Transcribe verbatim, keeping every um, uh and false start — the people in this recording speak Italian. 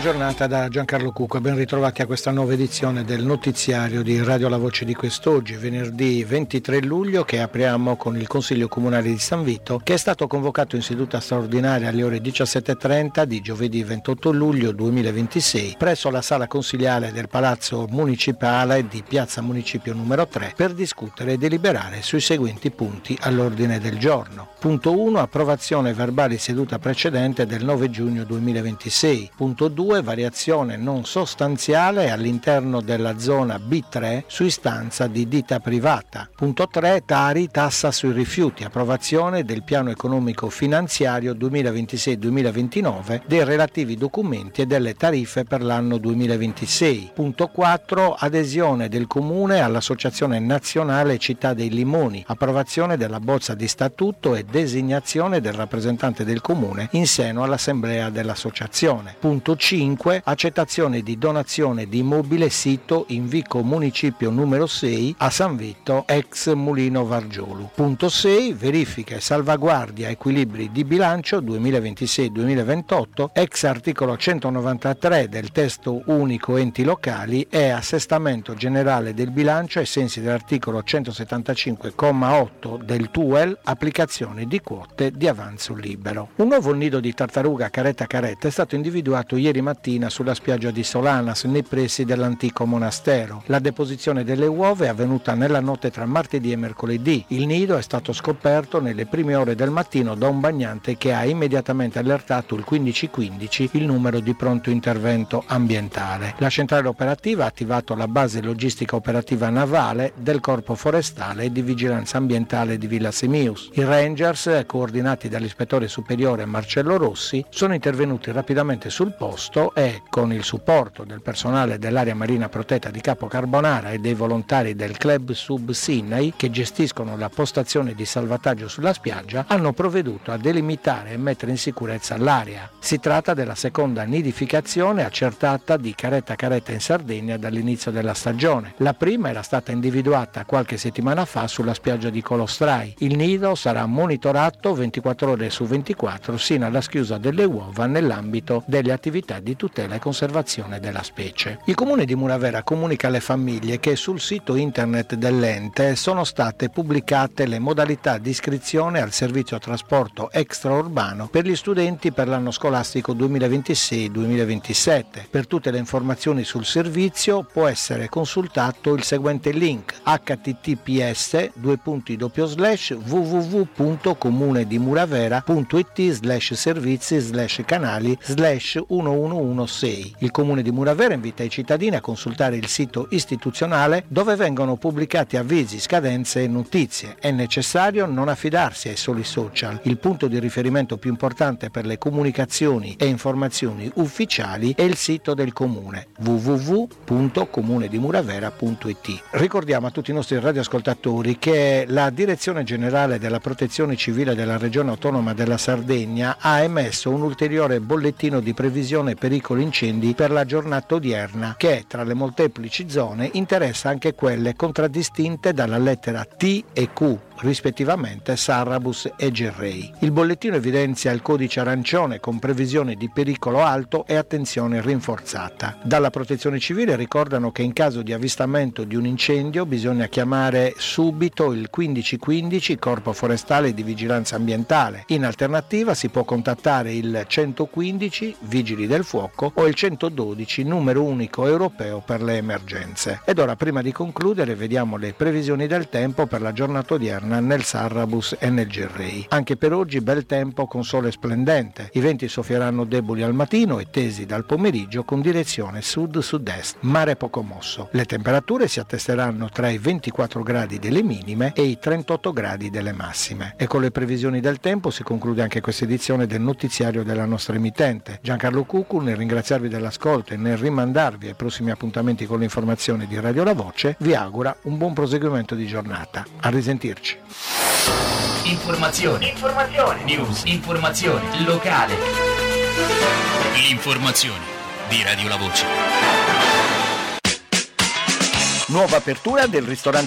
giornata da Giancarlo Cucco e ben ritrovati a questa nuova edizione del notiziario di Radio La Voce di quest'oggi, venerdì ventitré luglio, che apriamo con il Consiglio Comunale di San Vito, che è stato convocato in seduta straordinaria alle ore diciassette e trenta di giovedì ventotto luglio duemilaventisei presso la sala consiliare del Palazzo Municipale di Piazza Municipio numero tre per discutere e deliberare sui seguenti punti all'ordine del giorno. Punto uno, approvazione verbali seduta precedente del nove giugno duemilaventisei. Punto due, variazione non sostanziale all'interno della zona B tre su istanza di ditta privata. Punto tre, Tari, tassa sui rifiuti, approvazione del piano economico finanziario duemilaventisei duemilaventinove, dei relativi documenti e delle tariffe per l'anno duemilaventisei. Punto quattro, adesione del Comune all'Associazione Nazionale Città dei Limoni, approvazione della bozza di statuto e designazione del rappresentante del Comune in seno all'assemblea dell'associazione. Punto cinque, accettazione di donazione di immobile sito in Vico Municipio numero sei a San Vito, ex Mulino Vargiolu. Punto sei, verifica e salvaguardia equilibri di bilancio duemilaventisei duemilaventotto, ex articolo centonovantatré del testo unico enti locali e assestamento generale del bilancio ai sensi dell'articolo centosettantacinque comma otto del T U E L, applicazione di quote di avanzo libero. Un nuovo nido di tartaruga caretta caretta è stato individuato ieri mattina sulla spiaggia di Solanas, nei pressi dell'antico monastero. La deposizione delle uova è avvenuta nella notte tra martedì e mercoledì. Il nido è stato scoperto nelle prime ore del mattino da un bagnante che ha immediatamente allertato il quindici quindici, il numero di pronto intervento ambientale. La centrale operativa ha attivato la base logistica operativa navale del Corpo Forestale e di Vigilanza Ambientale di Villa Semius. I Rangers, coordinati dall'ispettore superiore Marcello Rossi, sono intervenuti rapidamente sul posto e, con il supporto del personale dell'area marina protetta di Capo Carbonara e dei volontari del Club Sub Sinai, che gestiscono la postazione di salvataggio sulla spiaggia, hanno provveduto a delimitare e mettere in sicurezza l'area. Si tratta della seconda nidificazione accertata di caretta caretta in Sardegna dall'inizio della stagione. La prima era stata individuata qualche settimana fa sulla spiaggia di Colostrai. Il nido sarà monitorato ventiquattro ore su ventiquattro sino alla schiusa delle uova nell'ambito delle attività di tutela e conservazione della specie. Il Comune di Muravera comunica alle famiglie che sul sito internet dell'ente sono state pubblicate le modalità di iscrizione al servizio trasporto extraurbano per gli studenti per l'anno scolastico duemilaventisei duemilaventisette. Per tutte le informazioni sul servizio può essere consultato il seguente link: h t t p s due punti doppio slash w w w punto comune di muravera punto i t slash servizi slash canali slash uno uno uno sei. Il Comune di Muravera invita i cittadini a consultare il sito istituzionale dove vengono pubblicati avvisi, scadenze e notizie. È necessario non affidarsi ai soli social. Il punto di riferimento più importante per le comunicazioni e informazioni ufficiali è il sito del Comune w w w punto comune di muravera punto i t. Ricordiamo a tutti i nostri radioascoltatori che la Direzione Generale della Protezione Civile della Regione Autonoma della Sardegna ha emesso un ulteriore bollettino di previsione pericoli incendi per la giornata odierna, che tra le molteplici zone interessa anche quelle contraddistinte dalla lettera T e Q, rispettivamente Sarrabus e Gerrei. Il bollettino evidenzia il codice arancione con previsione di pericolo alto e attenzione rinforzata. Dalla Protezione Civile ricordano che in caso di avvistamento di un incendio bisogna chiamare subito il quindici quindici, Corpo Forestale di Vigilanza Ambientale. In alternativa si può contattare il centoquindici, Vigili del Fuoco, o il centododici, numero unico europeo per le emergenze. Ed ora, prima di concludere, vediamo le previsioni del tempo per la giornata odierna nel Sarrabus e nel Gerrei. Anche per oggi bel tempo con sole splendente. I venti soffieranno deboli al mattino e tesi dal pomeriggio con direzione sud-sud-est, mare poco mosso. Le temperature si attesteranno tra i ventiquattro gradi delle minime e i trentotto gradi delle massime. E con le previsioni del tempo si conclude anche questa edizione del notiziario della nostra emittente. Giancarlo Cuccu, nel ringraziarvi dell'ascolto e nel rimandarvi ai prossimi appuntamenti con le informazioni di Radio La Voce, vi augura un buon proseguimento di giornata. A risentirci. Informazione, informazione, news, informazione, locale. L'informazione di Radio La Voce. Nuova apertura del ristorante